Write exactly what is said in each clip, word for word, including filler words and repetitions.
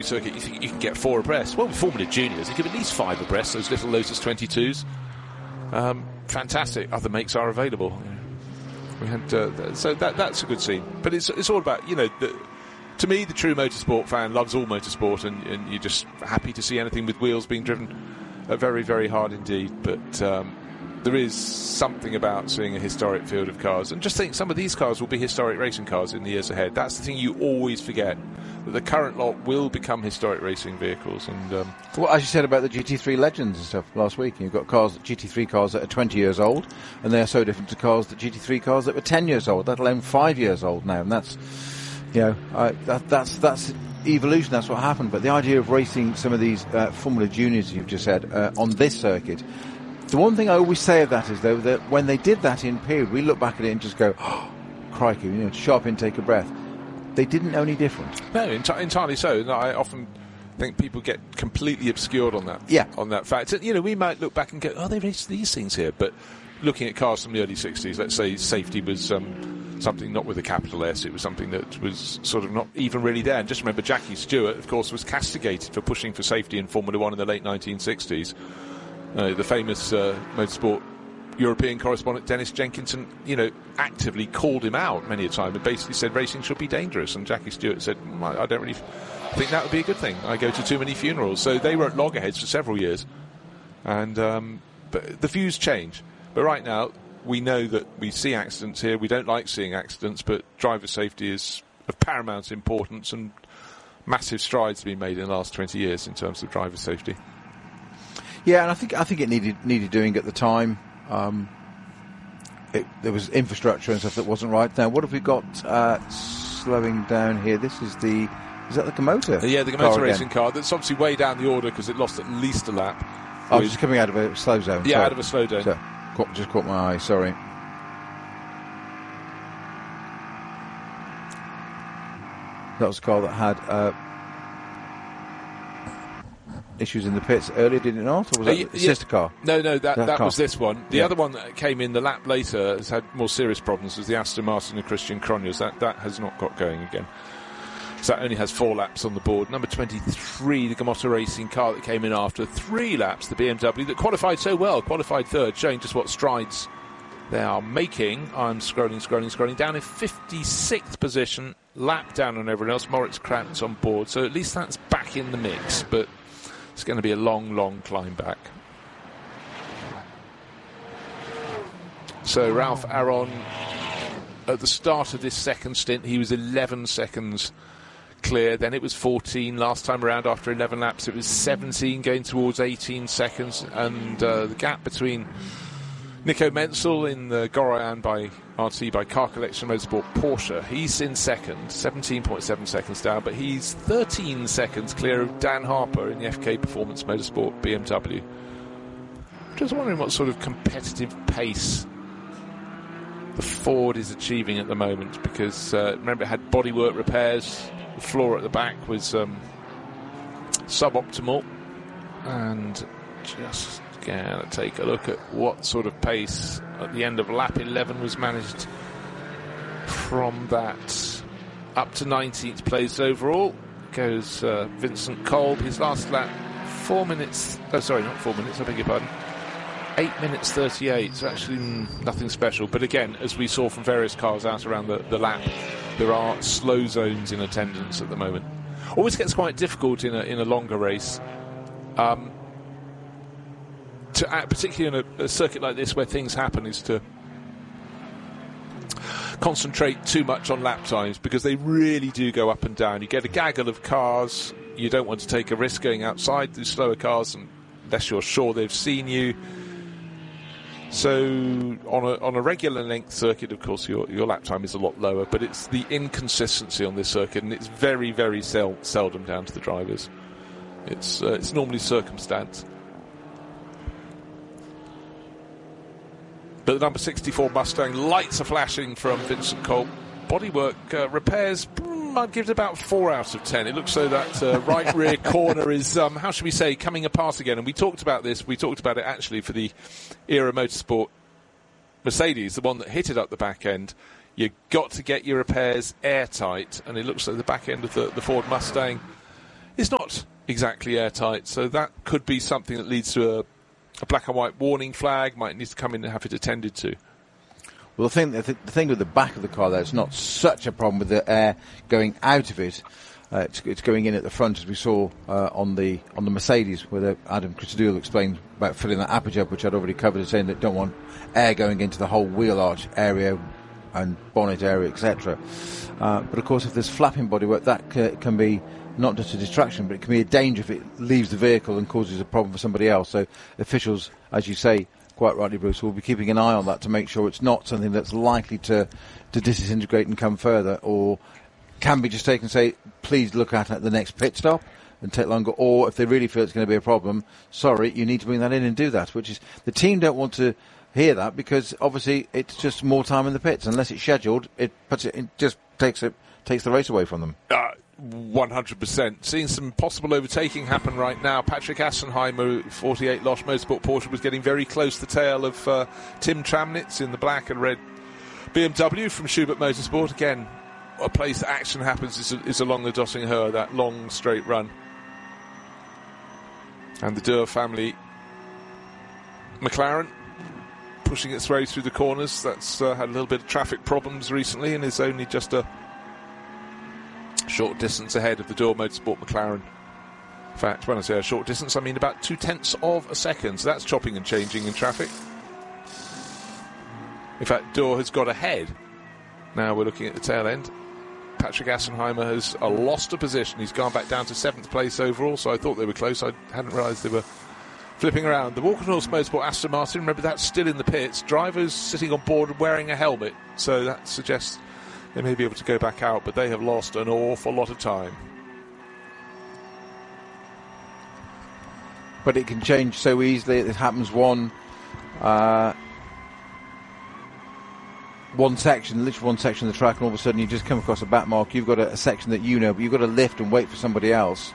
circuit, you think you can get four abreast. Well, with Formula Juniors, you give at least five abreast, those little Lotus twenty-twos. Um, fantastic. Other makes are available. We had, uh, so that that's a good scene. But it's it's all about, you know, the, to me, the true motorsport fan loves all motorsport, and, and you're just happy to see anything with wheels being driven uh, very, very hard indeed. But um, there is something about seeing a historic field of cars, and just think some of these cars will be historic racing cars in the years ahead. That's the thing you always forget, that the current lot will become historic racing vehicles. And um, well, as you said about the G T three Legends and stuff last week, you've got cars, G T three cars that are twenty years old, and they are so different to cars, that G T three cars that were ten years old, let alone five years old now. And that's, you know, I, that, that's that's evolution. That's what happened. But the idea of racing some of these uh, Formula Juniors, you've just said, uh, on this circuit. The one thing I always say of that is, though, that when they did that in period, we look back at it and just go, oh, crikey, you know, sharp intake of breath. They didn't know any different. No, enti- entirely so. No, I often think people get completely obscured on that. Yeah. On that fact. You know, we might look back and go, oh, they raced these things here. But looking at cars from the early sixties, let's say safety was um, something not with a capital S. It was something that was sort of not even really there. And just remember, Jackie Stewart, of course, was castigated for pushing for safety in Formula One in the late nineteen sixties. Uh, the famous uh, motorsport European correspondent Dennis Jenkinson, you know, actively called him out many a time and basically said racing should be dangerous. And Jackie Stewart said, I don't really think that would be a good thing. I go to too many funerals. So they were at loggerheads for several years. And um, but the views change. But right now, we know that we see accidents here. We don't like seeing accidents, but driver safety is of paramount importance, and massive strides have been made in the last twenty years in terms of driver safety. Yeah, and I think I think it needed needed doing at the time. Um, it, there was infrastructure and stuff that wasn't right. Now, what have we got uh, slowing down here? This is the is that the Komoto? Uh, yeah, the Komoto racing car. That's obviously way down the order because it lost at least a lap. Oh, it's just coming out of a slow zone. Yeah, sorry. out of a slow zone. So, caught, just caught my eye. Sorry. That was a car that had. Uh, issues in the pits earlier, did it not? Or was that uh, y- the yeah. sister car? No, no, that, that, that car. was this one. The yeah. other one that came in the lap later has had more serious problems, was the Aston Martin and Christian Cronjes. That, that has not got going again. So that only has four laps on the board. Number twenty-three, the Komoto racing car that came in after three laps, the B M W, that qualified so well, qualified third, showing just what strides they are making. I'm scrolling, scrolling, scrolling down in fifty-sixth position, lap down on everyone else. Moritz Krantz on board, so at least that's back in the mix, but it's going to be a long, long climb back. So Ralph Aron, at the start of this second stint, he was eleven seconds clear. Then it was fourteen last time around after eleven laps. It was seventeen going towards eighteen seconds. And uh, the gap between Nico Menzel in the Goroyan by R T by Car Collection Motorsport Porsche, he's in second, seventeen point seven seconds down, but he's thirteen seconds clear of Dan Harper in the F K Performance Motorsport B M W. Just wondering what sort of competitive pace the Ford is achieving at the moment, because uh, remember it had bodywork repairs, the floor at the back was um, suboptimal, and just going to take a look at what sort of pace at the end of lap eleven was managed from that. Up to nineteenth place overall goes uh, Vincent Kolb. His last lap, four minutes, oh sorry, not four minutes, I beg your pardon, eight minutes thirty-eight, so actually nothing special. But again, as we saw from various cars out around the, the lap, there are slow zones in attendance at the moment. Always gets quite difficult in a, in a longer race. Um, To act, particularly in a, a circuit like this where things happen, is to concentrate too much on lap times, because they really do go up and down. You get a gaggle of cars, you don't want to take a risk going outside the slower cars unless you're sure they've seen you. So on a, on a regular length circuit, of course, your, your lap time is a lot lower, but it's the inconsistency on this circuit, and it's very, very sel- seldom down to the drivers. It's, uh, it's normally circumstance. But the number sixty-four Mustang, lights are flashing from Vincent Kolb. Bodywork uh, repairs, mm, I'd give it about four out of ten. It looks so that uh, right rear corner is, um, how should we say, coming apart again. And we talked about this, we talked about it actually for the Era Motorsport Mercedes, the one that hit it up the back end. You've got to get your repairs airtight, and it looks like the back end of the, the Ford Mustang is not exactly airtight, so that could be something that leads to a, a black and white warning flag, might need to come in and have it attended to. Well, the thing, the, th- the thing with the back of the car there, it's not such a problem with the air going out of it. Uh, it's, it's going in at the front, as we saw uh, on the on the Mercedes, where the, Adam Christodoulou explained about filling that aperture up, which I'd already covered, saying that don't want air going into the whole wheel arch area and bonnet area, et cetera. Uh, but of course, if there's flapping bodywork, that c- can be not just a distraction, but it can be a danger if it leaves the vehicle and causes a problem for somebody else. So officials, as you say, quite rightly, Bruce, will be keeping an eye on that to make sure it's not something that's likely to, to disintegrate and come further, or can be just taken and say, please look at it at the next pit stop and take longer, or if they really feel it's going to be a problem, sorry, you need to bring that in and do that, which is, the team don't want to hear that, because obviously it's just more time in the pits. Unless it's scheduled, it puts it, it just takes it takes the race away from them. Uh, one hundred percent. Seeing some possible overtaking happen right now. Patrick Assenheimer, forty-eight Losh Motorsport Porsche, was getting very close to the tail of uh, Tim Tramnitz in the black and red B M W from Schubert Motorsport. Again, a place that action happens is, is along the Döttinger, that long straight run. And the Dürr family McLaren pushing its way through the corners. That's uh, had a little bit of traffic problems recently and is only just a short distance ahead of the Dürr Motorsport McLaren. In fact, when I say a short distance, I mean about two tenths of a second. So that's chopping and changing in traffic. In fact, Dürr has got ahead. Now we're looking at the tail end. Patrick Assenheimer has uh, lost a position. He's gone back down to seventh place overall, so I thought they were close. I hadn't realised they were flipping around. The Walkenhorst Motorsport Aston Martin, remember, that's still in the pits. Drivers sitting on board and wearing a helmet, so that suggests they may be able to go back out, but they have lost an awful lot of time. But it can change so easily. It happens one uh, one section, literally one section of the track, and all of a sudden you just come across a back mark. You've got a, a section that you know, but you've got to lift and wait for somebody else.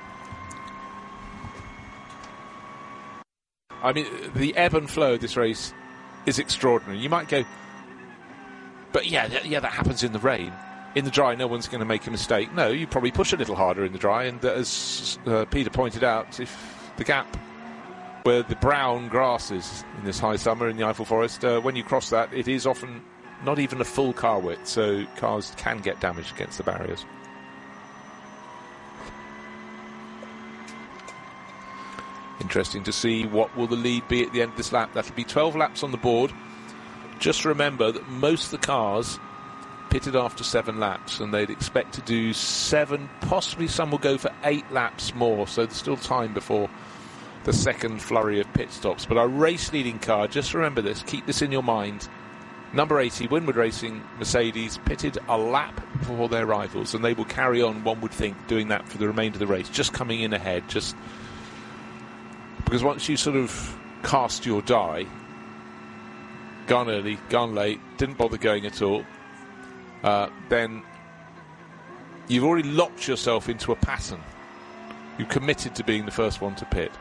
I mean, the ebb and flow of this race is extraordinary. You might go, but yeah, th- yeah, that happens in the rain. In the dry, no one's going to make a mistake. No, you probably push a little harder in the dry, and as uh, Peter pointed out, if the gap where the brown grass is in this high summer in the Eiffel Forest, uh, when you cross that, it is often not even a full car width, so cars can get damaged against the barriers. Interesting to see what will the lead be at the end of this lap. That'll be twelve laps on the board. Just remember that most of the cars pitted after seven laps, and they'd expect to do seven, possibly some will go for eight laps more, so there's still time before the second flurry of pit stops. But our race-leading car, just remember this, keep this in your mind, number eighty, Winward Racing Mercedes, pitted a lap before their rivals, and they will carry on, one would think, doing that for the remainder of the race, just coming in ahead, just because once you sort of cast your die, gone early, gone late, didn't bother going at all, uh, then you've already locked yourself into a pattern. You've committed to being the first one to pit.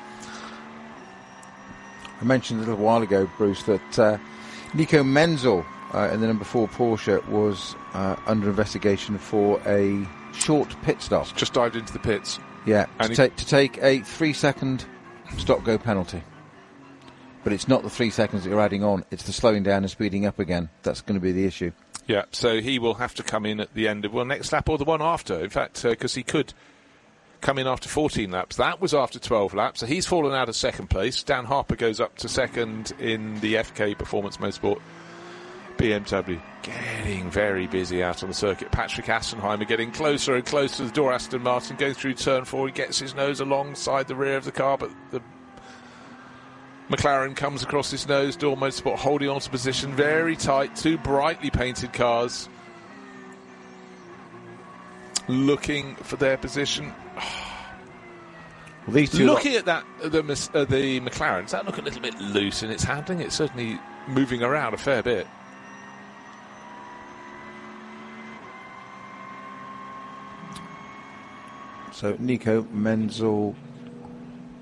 I mentioned a little while ago, Bruce, that uh, Nico Menzel uh, in the number four Porsche was uh, under investigation for a short pit stop. Just dived into the pits. Yeah, to, ta- to take a three-second stop-go penalty. But it's not the three seconds that you're adding on, it's the slowing down and speeding up again. That's going to be the issue. Yeah, so he will have to come in at the end of, well, next lap or the one after. In fact, because uh, he could come in after fourteen laps. That was after twelve laps, so he's fallen out of second place. Dan Harper goes up to second in the F K Performance Motorsport B M W. Getting very busy out on the circuit. Patrick Assenheimer getting closer and closer to the door. Aston Martin going through turn four. He gets his nose alongside the rear of the car, but the McLaren comes across his nose. Dürr Motorsport holding on to position very tight. Two brightly painted cars looking for their position. Well, these two looking at that, the uh, the McLaren, does that look a little bit loose in its handling? It's certainly moving around a fair bit. So Nico Menzel.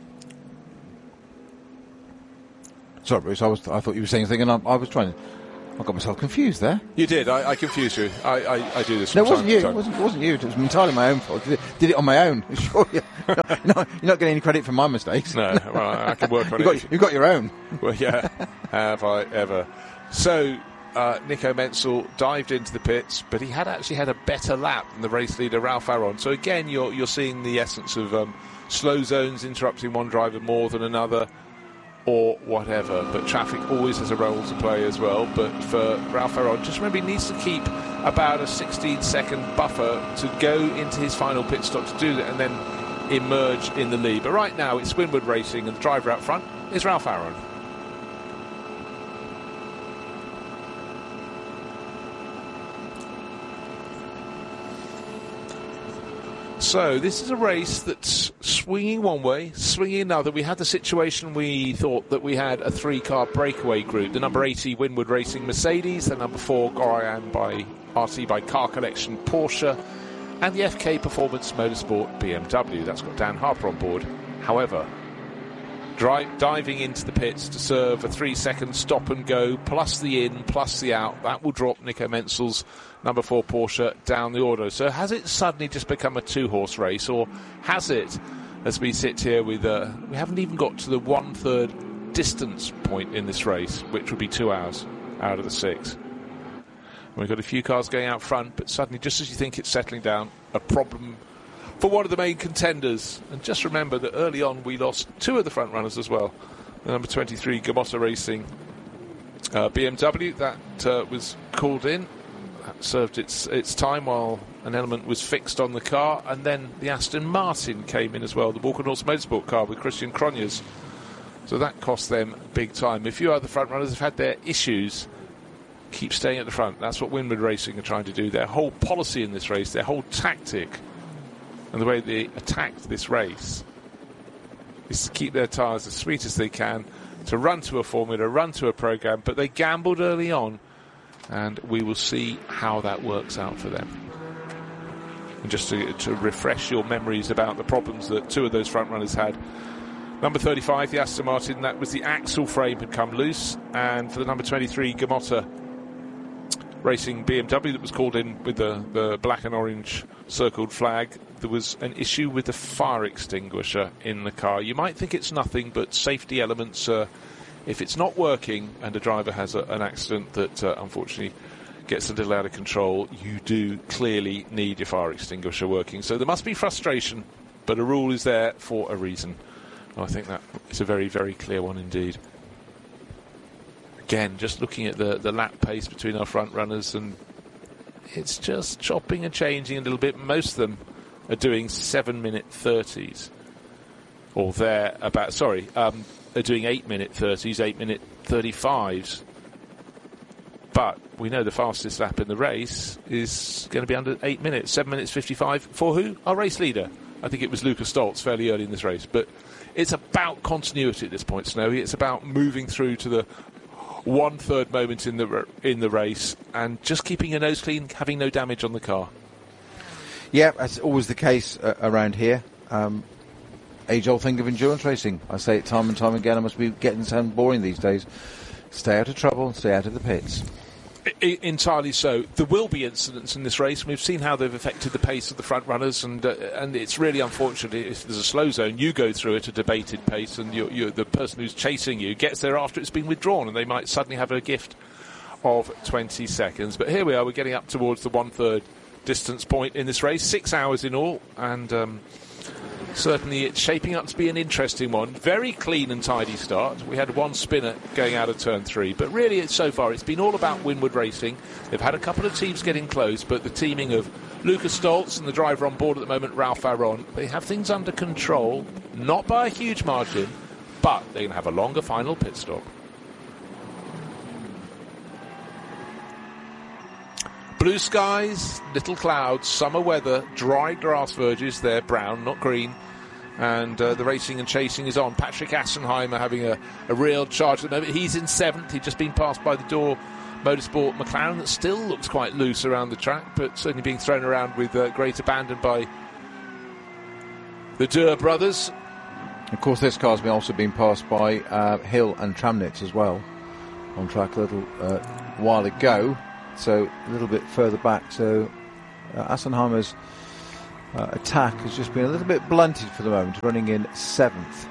Sorry, Bruce. I was I thought you were saying something, and I, I was trying to I got myself confused there. You did. I, I confused you. I, I, I do this. No, from it wasn't time you. to It time. wasn't, it wasn't you. It was entirely my own fault. Did it, did it on my own. Sure, you're not, you're, not, you're not getting any credit for my mistakes. No, well, I can work on you've it. got, you've got your own. Well, yeah. Have I ever? So, uh, Nico Menzel dived into the pits, but he had actually had a better lap than the race leader Ralph Aron. So again, you're you're seeing the essence of um, slow zones interrupting one driver more than another, or whatever. But traffic always has a role to play as well. But for Ralph Aron, just remember he needs to keep about a sixteen second buffer to go into his final pit stop to do that, and then emerge in the lead. But right now it's Winward Racing, and the driver out front is Ralph Aron. So this is a race that's swinging one way, swinging another. We had the situation we thought that we had a three-car breakaway group. The number eighty Winward Racing Mercedes, the number four Gorian by R T by Car Collection Porsche, and the F K Performance Motorsport B M W. That's got Dan Harper on board. However, dri- diving into the pits to serve a three-second stop and go, plus the in, plus the out, that will drop Nico Menzel's number four Porsche down the order. So has it suddenly just become a two-horse race, or has it, as we sit here with, uh, we haven't even got to the one-third distance point in this race, which would be two hours out of the six. We've got a few cars going out front, but suddenly, just as you think it's settling down, a problem for one of the main contenders. And just remember that early on we lost two of the front runners as well. The number twenty-three Gamotta Racing uh, B M W, that uh, was called in. That served its its time while an element was fixed on the car, and then the Aston Martin came in as well, the Walker North Motorsport car with Christian Cronjes. So that cost them big time. A few other front runners have had their issues. Keep staying at the front. That's what Winward Racing are trying to do. Their whole policy in this race, their whole tactic, and the way they attacked this race is to keep their tyres as sweet as they can, to run to a formula, run to a program, but they gambled early on, and we will see how that works out for them. And just to, to refresh your memories about the problems that two of those front runners had. Number thirty-five, the Aston Martin, that was the axle frame had come loose, and for the number twenty-three Gamotta Racing B M W that was called in with the, the black and orange circled flag, there was an issue with the fire extinguisher in the car. You might think it's nothing, but safety elements, uh, if it's not working and a driver has a, an accident that uh, unfortunately gets a little out of control, you do clearly need your fire extinguisher working. So there must be frustration, but a rule is there for a reason. And I think that is a very, very clear one indeed. Again, just looking at the, the lap pace between our front runners, and it's just chopping and changing a little bit. Most of them are doing seven minute thirties, or they're about, sorry, um, they're doing eight minute thirties, eight minute thirty-fives. But we know the fastest lap in the race is going to be under eight minutes, seven minutes fifty-five. For who? Our race leader. I think it was Lukas Stoltz fairly early in this race. But it's about continuity at this point, Snowy. It's about moving through to the one-third moment in the in the race and just keeping your nose clean, having no damage on the car. Yeah, that's always the case uh, around here. Um, age-old thing of endurance racing. I say it time and time again. I must be getting sound boring these days. Stay out of trouble and stay out of the pits. I, entirely so. There will be incidents in this race, and we've seen how they've affected the pace of the front runners, and uh, and it's really unfortunate if there's a slow zone, you go through at a debated pace, and you're, you're, the person who's chasing you gets there after it's been withdrawn, and they might suddenly have a gift of twenty seconds. But here we are, we're getting up towards the one-third distance point in this race, six hours in all, and um, certainly it's shaping up to be an interesting one. Very clean and tidy start. We had one spinner going out of turn three, but really it's, so far it's been all about Winward Racing. They've had a couple of teams getting close, but the teaming of Lukas Stoltz and the driver on board at the moment, Ralph Aron, they have things under control, not by a huge margin, but they're going to have a longer final pit stop. Blue skies, little clouds, summer weather, dry grass verges. They're brown, not green. And uh, the racing and chasing is on. Patrick Assenheimer having a, a real charge at the moment. He's in seventh. He's just been passed by the Door Motorsport McLaren that still looks quite loose around the track, but certainly being thrown around with uh, great abandon by the Durr brothers. Of course, this car's been also been passed by uh, Hill and Tramnitz as well on track. A little uh, a while ago, so a little bit further back. So uh, Assenheimer's uh, attack has just been a little bit blunted for the moment, running in seventh.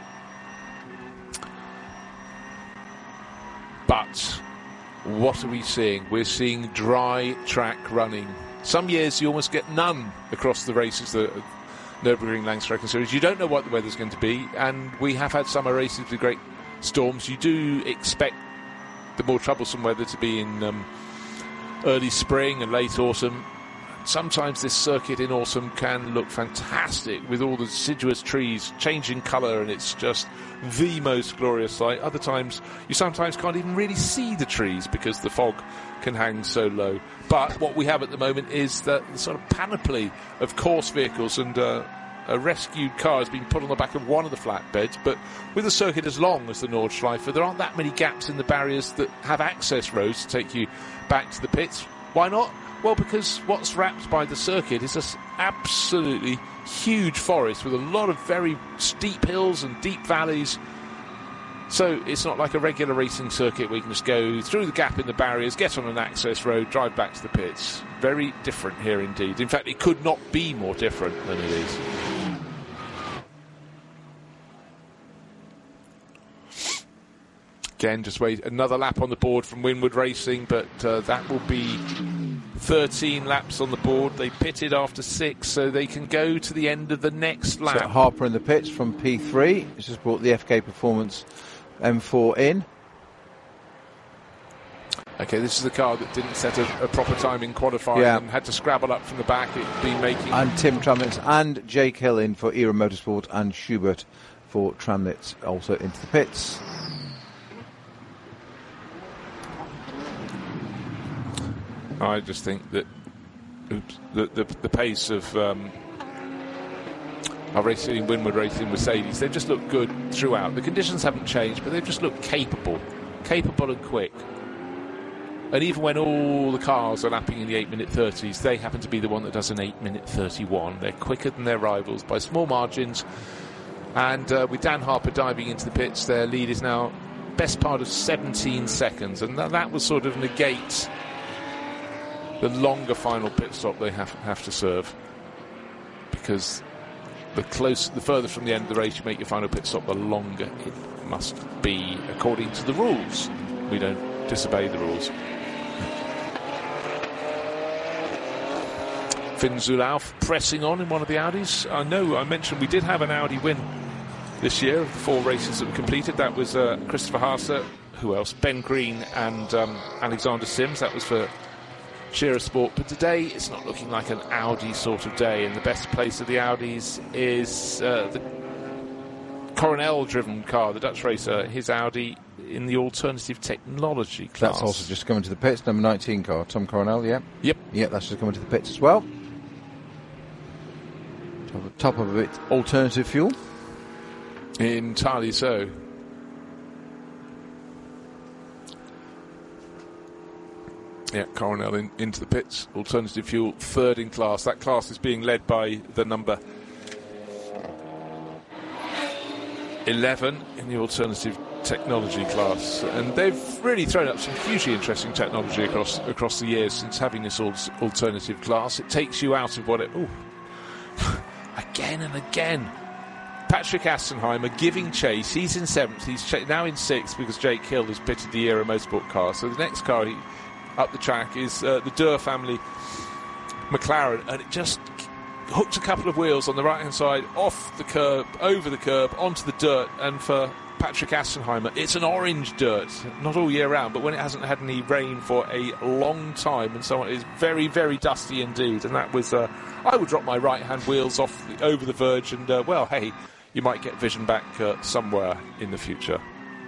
But what are we seeing? We're seeing dry track running. Some years you almost get none across the races, the Nürburgring Langstrecke Series. You don't know what the weather's going to be, and we have had summer races with great storms. You do expect the more troublesome weather to be in um, early spring and late autumn. Sometimes this circuit in autumn can look fantastic with all the deciduous trees changing colour, and it's just the most glorious sight. Other times you sometimes can't even really see the trees because the fog can hang so low. But what we have at the moment is that the sort of panoply of course vehicles, and uh, a rescued car has been put on the back of one of the flatbeds. But with a circuit as long as the Nordschleife, there aren't that many gaps in the barriers that have access roads to take you back to the pits. Why not? Well, because what's wrapped by the circuit is this absolutely huge forest with a lot of very steep hills and deep valleys. So it's not like a regular racing circuit where you can just go through the gap in the barriers, get on an access road, drive back to the pits. Very different here indeed. In fact, it could not be more different than it is. Again, just wait another lap on the board from Winward Racing, but uh, that will be thirteen laps on the board. They pitted after six, so they can go to the end of the next lap. So Harper in the pits from P three. It's just brought the F K Performance M four in. Okay, this is the car that didn't set a, a proper time in qualifying yeah. and had to scrabble up from the back. It'd been making... And Tim Tramnitz and Jake Hill in for Era Motorsport, and Schubert for Tramnitz also into the pits. I just think that oops, the, the the pace of um, our racing, Winward Racing, Mercedes, they've just looked good throughout. The conditions haven't changed, but they've just looked capable, capable and quick. And even when all the cars are lapping in the eight minute thirties, they happen to be the one that does an eight minute thirty-one. They're quicker than their rivals by small margins. And uh, with Dan Harper diving into the pits, their lead is now best part of seventeen seconds, and that, that will sort of negate the longer final pit stop they have have to serve, because the close, the further from the end of the race you make your final pit stop, the longer it must be according to the rules. We don't disobey the rules. Finn Zulauf pressing on in one of the Audis. I know I mentioned we did have an Audi win this year of the four races that were completed. That was uh, Christopher Haase, who else? Ben Green and um, Alexander Sims. That was for Shearer Sport. But today it's not looking like an Audi sort of day, and the best place of the Audis is uh, the Coronel driven car, the Dutch racer, his Audi in the alternative technology class. That's also just coming to the pits, number nineteen car, Tom Coronel, yeah? Yep. Yeah, that's just coming to the pits as well. Top, top of it, alternative fuel. Entirely so. Yeah, Coronel in, into the pits. Alternative fuel, third in class. That class is being led by the number eleven in the alternative technology class. And they've really thrown up some hugely interesting technology across across the years since having this al- alternative class. It takes you out of what it... Ooh. Again and again. Patrick Assenheimer giving chase. He's in seventh. He's ch- now in sixth because Jake Hill has pitted the Era Motorsport car. So the next car he, up the track is uh, the Durr family McLaren, and it just hooks a couple of wheels on the right hand side, off the curb, over the curb, onto the dirt. And for Patrick Assenheimer, it's an orange dirt, not all year round, but when it hasn't had any rain for a long time and so on, it's very, very dusty indeed. And that was, uh, I would drop my right hand wheels off the, over the verge, and uh, well, hey, you might get vision back uh, somewhere in the future.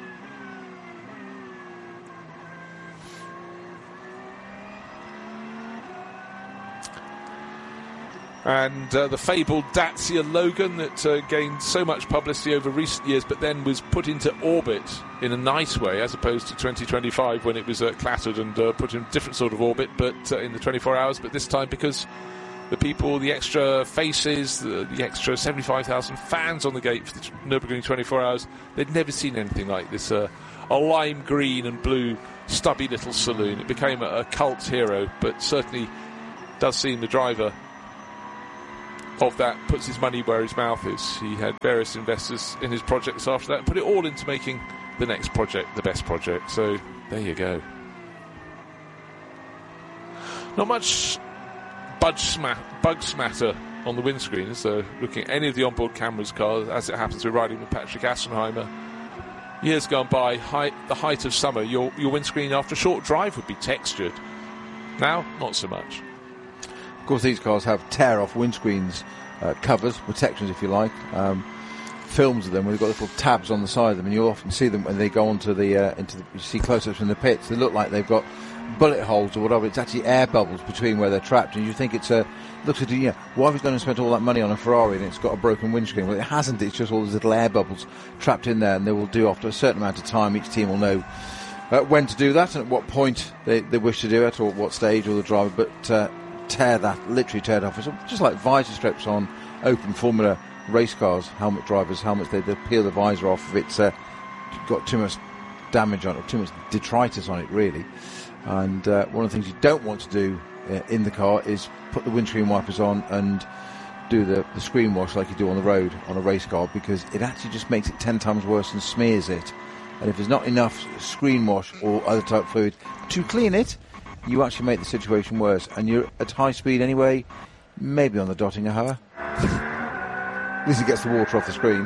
And uh, the fabled Dacia Logan that uh, gained so much publicity over recent years, but then was put into orbit in a nice way, as opposed to twenty twenty-five when it was uh, clattered and uh, put in a different sort of orbit, but uh, in the twenty-four hours. But this time, because the people, the extra faces, the, the extra seventy-five thousand fans on the gate for the Nürburgring twenty-four hours, they'd never seen anything like this. Uh, a lime green and blue stubby little saloon. It became a, a cult hero, but certainly does seem the driver of that puts his money where his mouth is. He had various investors in his projects after that and put it all into making the next project the best project. So there you go. Not much bug, sma- bug smatter on the windscreen, so looking at any of the onboard cameras cars, as it happens we're riding with Patrick Assenheimer. Years gone by, height, the height of summer, your, your windscreen after a short drive would be textured. Now, not so much. Of course, these cars have tear-off windscreens, uh, covers, protections if you like, um, films of them where they've got little tabs on the side of them, and you'll often see them when they go onto the, uh, into the, you see close-ups in the pits, they look like they've got bullet holes or whatever. It's actually air bubbles between where they're trapped, and you think it's a, looks at you, yeah, why have we gone and spent all that money on a Ferrari and it's got a broken windscreen? Well, it hasn't, it's just all these little air bubbles trapped in there, and they will do after a certain amount of time. Each team will know uh, when to do that and at what point they, they wish to do it, or what stage, or the driver, but uh, tear that, literally tear it off. It's just like visor strips on open Formula race cars, helmet drivers, helmets, they, they peel the visor off if it's uh, got too much damage on it, too much detritus on it, really. And uh, one of the things you don't want to do uh, in the car is put the windscreen wipers on and do the, the screen wash like you do on the road on a race car, because it actually just makes it ten times worse and smears it. And if there's not enough screen wash or other type fluid to clean it, you actually make the situation worse. And you're at high speed anyway, maybe on the Dottinger Hoher. At least it gets the water off the screen.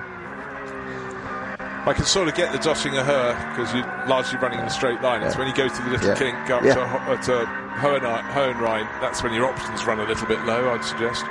I can sort of get the Dottinger Hoher because you're largely running in a straight line. It's yeah. when you go through the little yeah. kink up yeah. to, uh, to Hohenrhein, Hohenrhein, that's when your options run a little bit low, I'd suggest.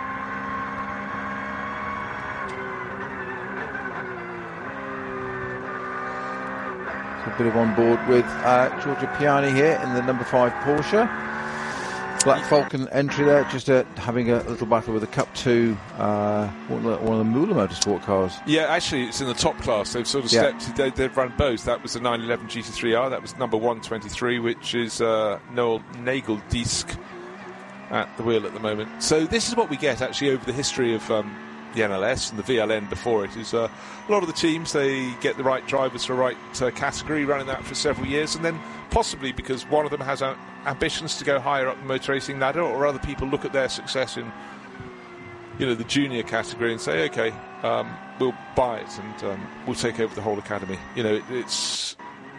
So a bit of on board with uh, Giorgio Piani here in the number five Porsche. Black Falcon entry there, just uh, having a little battle with the Cup two, uh, one of the, one of the Müller Motorsport cars. Yeah, actually, it's in the top class. They've sort of yeah. stepped, they, they've run both. That was the nine eleven G T three R, that was number one twenty-three, which is uh, Noel Nageldisk at the wheel at the moment. So this is what we get, actually, over the history of um, the N L S and the V L N before it, is uh, a lot of the teams, they get the right drivers for the right uh, category, running that for several years, and then possibly because one of them has uh, ambitions to go higher up the motor racing ladder, or other people look at their success in, you know, the junior category and say, okay, um, we'll buy it and um, we'll take over the whole academy. You know, it, it's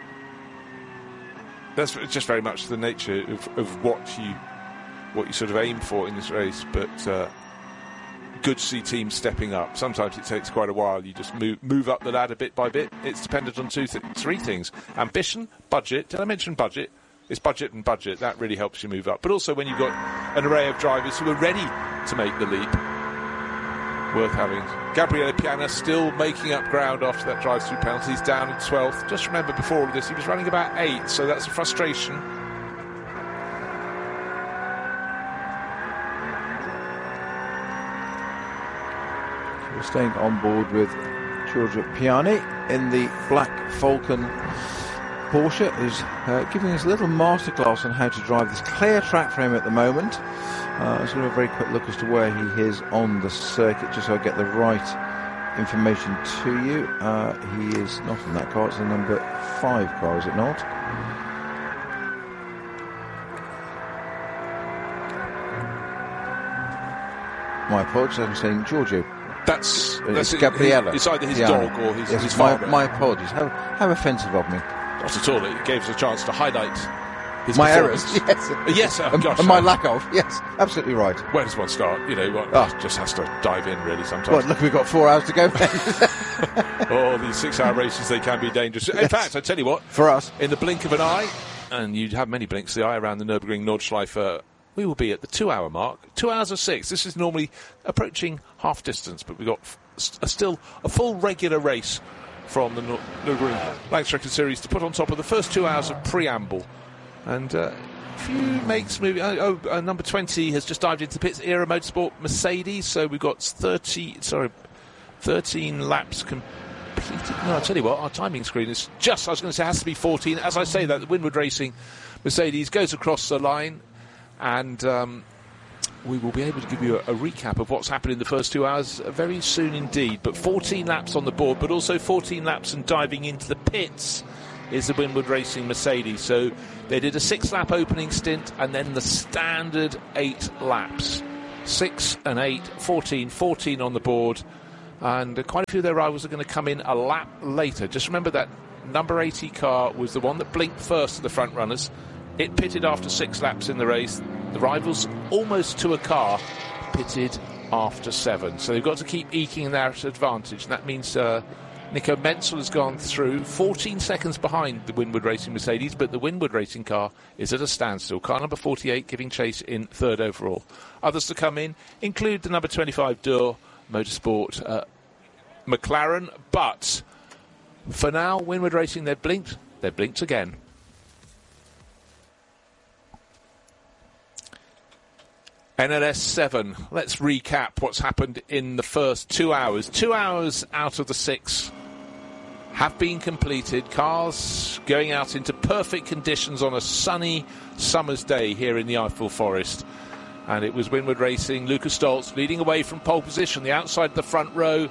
that's just very much the nature of, of what you what you sort of aim for in this race. But uh, good to see teams stepping up. Sometimes it takes quite a while. You just move move up the ladder bit by bit. It's dependent on two, th- three things: ambition, budget. Did I mention budget? It's budget and budget. That really helps you move up. But also when you've got an array of drivers who are ready to make the leap, worth having. Gabriele Piana still making up ground after that drive-through penalty. He's down in twelfth. Just remember, before all of this, he was running about eighth, so that's a frustration. We're staying on board with Giorgio Piani in the Black Falcon Porsche, who's uh, giving us a little masterclass on how to drive this clear track for him at the moment. Uh, let's have a very quick look as to where he is on the circuit, just so I get the right information to you. Uh, he is not in that car, it's the number five car, is it not? My apologies, I'm saying Giorgio. That's, uh, that's it's Gabriella. It's either his Piana. dog or his, yes, his my, father. my apologies. How, how offensive of me. Not at all. It gave us a chance to highlight his my errors. performance. Yes. Yes, oh and, gosh. and my I- lack of. Yes, absolutely right. Where does one start? You know, one Ah. just has to dive in, really, sometimes. Well, look, we've got four hours to go. Oh, these six-hour races, they can be dangerous. In Yes. fact, I tell you what, For us. in the blink of an eye, and you'd have many blinks of the eye around the Nürburgring Nordschleife, we will be at the two-hour mark. Two hours of six. This is normally approaching half distance, but we've got f- st- a still a full regular race from the Nür- Nürburgring Langstrecke Series to put on top of the first two hours of preamble. And uh, a few makes moving. Oh, oh uh, number twenty has just dived into the pits. Era Motorsport Mercedes. So we've got thirty. Sorry, thirteen laps completed. No, I tell you what, our timing screen is just. I was going to say it has to be fourteen. As I say that, the Winward Racing Mercedes goes across the line, and um, we will be able to give you a, a recap of what's happened in the first two hours very soon indeed. But fourteen laps on the board, but also fourteen laps and diving into the pits is the Winwood Racing Mercedes. So they did a six-lap opening stint and then the standard eight laps. Six and eight, fourteen, fourteen on the board. And uh, quite a few of their rivals are going to come in a lap later. Just remember that number eighty car was the one that blinked first to the front runners. It pitted after six laps in the race. The rivals, almost to a car, pitted after seven. So they've got to keep eking that advantage. And that means uh, Nico Menzel has gone through fourteen seconds behind the Winwood Racing Mercedes, but the Winwood Racing car is at a standstill. Car number forty-eight giving chase in third overall. Others to come in include the number twenty-five Dürr Motorsport uh, McLaren, but for now, Winwood Racing, they've blinked. They've blinked again. N L S seven. Let's recap what's happened in the first two hours. Two hours out of the six have been completed. Cars going out into perfect conditions on a sunny summer's day here in the Eiffel Forest. And it was Winwood Racing, Lucas Stoltz leading away from pole position, the outside of the front row.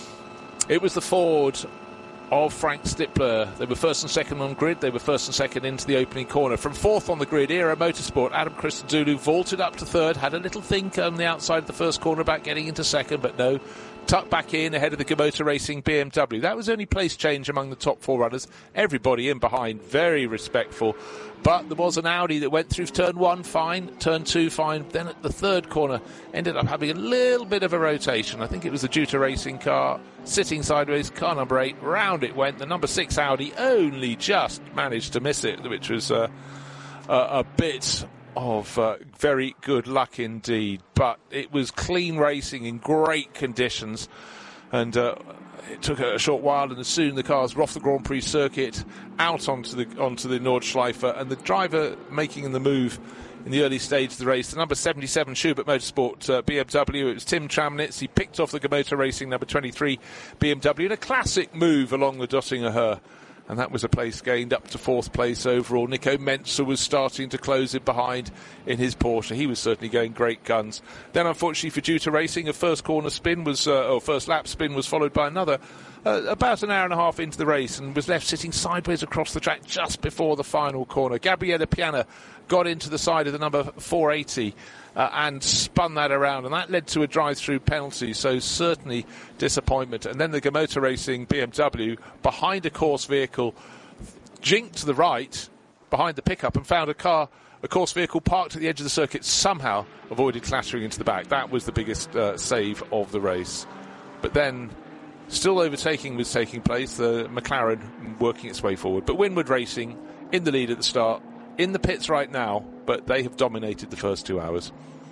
It was the Ford of Frank Stippler. They were first and second on grid. They were first and second into the opening corner. From fourth on the grid, Era Motorsport, Adam Christodoulou vaulted up to third, had a little think on the outside of the first corner about getting into second, but no, tucked back in ahead of the Kubota Racing B M W. That was only place change among the top four runners. Everybody in behind, very respectful. But there was an Audi that went through turn one, fine, turn two, fine. Then at the third corner, ended up having a little bit of a rotation. I think it was the Juta Racing car sitting sideways, car number eight, round it went. The number six Audi only just managed to miss it, which was uh, a, a bit of uh, very good luck indeed. But it was clean racing in great conditions, and uh, it took a short while, and soon the cars were off the Grand Prix circuit, out onto the onto the Nordschleife, and the driver making the move in the early stage of the race, the number seventy-seven Schubert Motorsport uh, B M W. It was Tim Tramnitz. He picked off the Kubota Racing number twenty-three B M W in a classic move along the Döttinger Höhe. And that was a place gained up to fourth place overall. Nico Menzel was starting to close it behind in his Porsche. He was certainly going great guns. Then, unfortunately for Juta Racing, a first corner spin was, uh, or first lap spin was followed by another uh, about an hour and a half into the race, and was left sitting sideways across the track just before the final corner. Gabriele Piana got into the side of the number four eighty uh, and spun that around, and that led to a drive-through penalty, so certainly disappointment. And then the Kubota Racing B M W, behind a course vehicle, jinked to the right behind the pickup and found a car, a course vehicle parked at the edge of the circuit, somehow avoided clattering into the back. That was the biggest uh, save of the race. But then, still overtaking was taking place, the McLaren working its way forward. But Winwood Racing in the lead at the start, in the pits right now, but they have dominated the first two hours.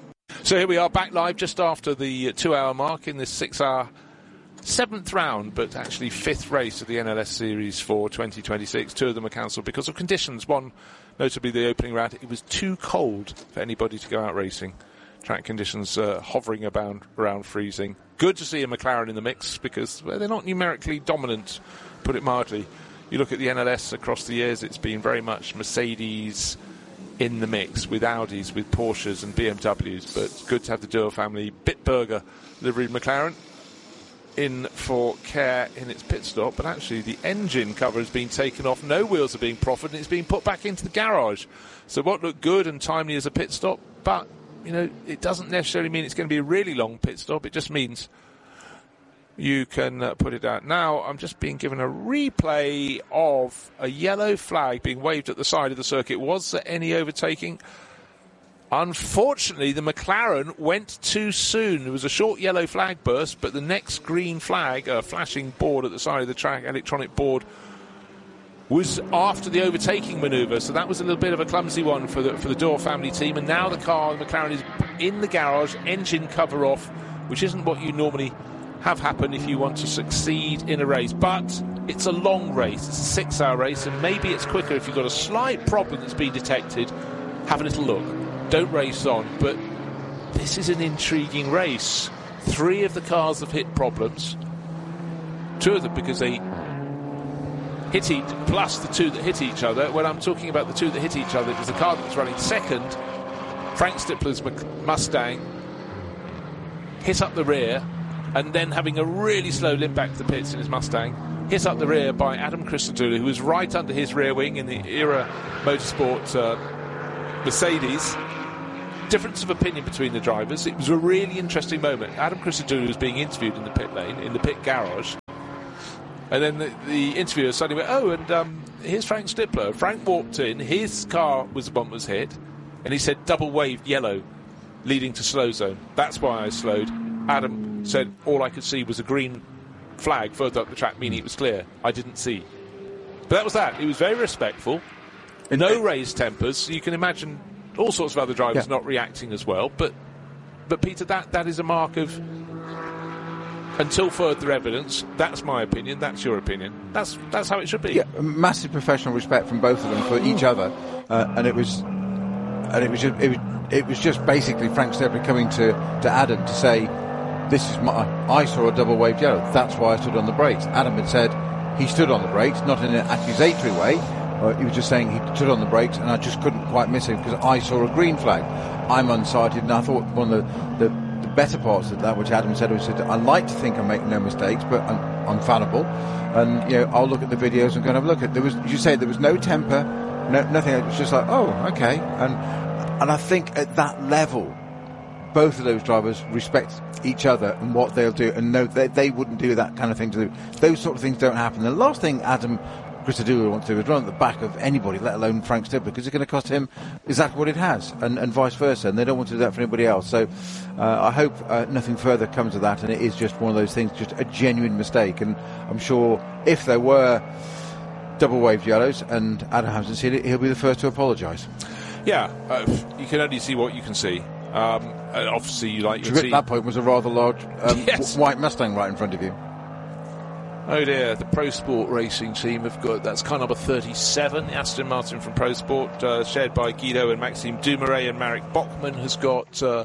So here we are back live just after the two-hour mark in this six-hour seventh round, but actually fifth race of the N L S Series for twenty twenty-six. Two of them are cancelled because of conditions. One, notably the opening round, it was too cold for anybody to go out racing. Track conditions uh, hovering about around freezing. Good to see a McLaren in the mix because well, they're not numerically dominant, put it mildly. You look at the N L S across the years, it's been very much Mercedes in the mix with Audis, with Porsches and B M Ws, but it's good to have the Dürr family Bitburger liveried McLaren in for care in its pit stop. But actually the engine cover has been taken off, no wheels are being proffered, and it's being put back into the garage. So what looked good and timely as a pit stop, but you know, it doesn't necessarily mean it's going to be a really long pit stop. It just means you can uh, put it out. Now, I'm just being given a replay of a yellow flag being waved at the side of the circuit. Was there any overtaking? Unfortunately, the McLaren went too soon. There was a short yellow flag burst, but the next green flag, a flashing board at the side of the track, electronic board, was after the overtaking manoeuvre. So that was a little bit of a clumsy one for the, for the Dürr family team. And now the car, the McLaren, is in the garage, engine cover off, which isn't what you normally have happen if you want to succeed in a race. But it's a long race, it's a six-hour race, and maybe it's quicker if you've got a slight problem that's been detected. Have a little look. Don't race on. But this is an intriguing race. Three of the cars have hit problems. Two of them because they hit each, plus the two that hit each other. When I'm talking about the two that hit each other, it was the car that was running second, Frank Stippler's Mustang, hit up the rear, and then having a really slow limp back to the pits in his Mustang, hit up the rear by Adam Christodoulou, who was right under his rear wing in the Era Motorsport uh, Mercedes. Difference of opinion between the drivers. It was a really interesting moment. Adam Christodoulou was being interviewed in the pit lane, in the pit garage, and then the, the interviewer suddenly went, oh, and um, here's Frank Stippler. Frank walked in, his car was the one that was hit, and he said double waved yellow leading to slow zone. That's why I slowed. Adam said all I could see was a green flag further up the track, meaning it was clear. I didn't see. But that was that. He was very respectful. No raised tempers. You can imagine all sorts of other drivers yeah. not reacting as well. But, but Peter, that, that is a mark of, until further evidence, that's my opinion, that's your opinion. That's that's how it should be. Yeah, massive professional respect from both of them for each other. Uh, and it was and it was just, it was, it was just basically Frank Stippler coming to, to Adam to say, this is my, I saw a double waved yellow, that's why I stood on the brakes. Adam had said he stood on the brakes, not in an accusatory way. Uh, he was just saying he stood on the brakes and I just couldn't quite miss him because I saw a green flag. I'm unsighted, and I thought one of the, the, the better parts of that, which Adam said, was that I like to think I make no mistakes, but I'm, I'm fallible. And, you know, I'll look at the videos and go and have a look at it. There was, you say there was no temper, no, nothing. It was just like, oh, okay. And, and I think at that level, both of those drivers respect each other and what they'll do, and know they, they wouldn't do that kind of thing to do. Those sort of things don't happen. The last thing Adam Christodoulou wants to do is run at the back of anybody, let alone Frank Stippler, because it's going to cost him exactly what it has, and, and vice versa, and they don't want to do that for anybody else. So uh, I hope uh, nothing further comes of that, and it is just one of those things, just a genuine mistake. And I'm sure if there were double waved yellows and Adam hasn't seen it, he'll be the first to apologise. Yeah, uh, you can only see what you can see. Um, and obviously, you like you at see that point was a rather large um, yes. w- white Mustang right in front of you. Oh dear, the Pro Sport Racing team have got, that's car number thirty-seven, Aston Martin from Pro Sport, uh, shared by Guido and Maxime Dumoulin, and Marek Bachmann has got uh,